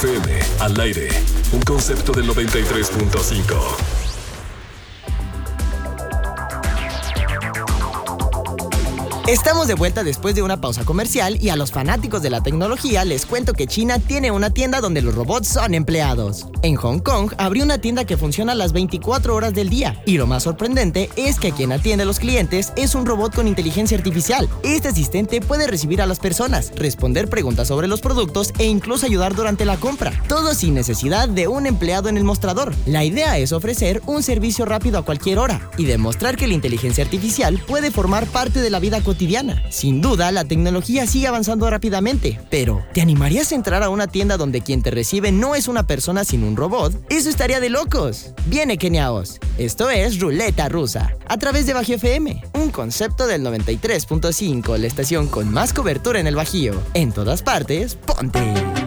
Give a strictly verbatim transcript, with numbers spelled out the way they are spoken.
F M al aire, un concepto del noventa y tres punto cinco. Estamos de vuelta después de una pausa comercial y a los fanáticos de la tecnología les cuento que China tiene una tienda donde los robots son empleados. En Hong Kong abrió una tienda que funciona las veinticuatro horas del día y lo más sorprendente es que quien atiende a los clientes es un robot con inteligencia artificial. Este asistente puede recibir a las personas, responder preguntas sobre los productos e incluso ayudar durante la compra. Todo sin necesidad de un empleado en el mostrador. La idea es ofrecer un servicio rápido a cualquier hora y demostrar que la inteligencia artificial puede formar parte de la vida cotidiana. cotidiana. Sin duda, la tecnología sigue avanzando rápidamente, pero ¿te animarías a entrar a una tienda donde quien te recibe no es una persona sino un robot? ¡Eso estaría de locos! Viene Keniaos. Esto es Ruleta Rusa, a través de Bajío F M, un concepto del noventa y tres punto cinco, la estación con más cobertura en el Bajío. En todas partes, ponte.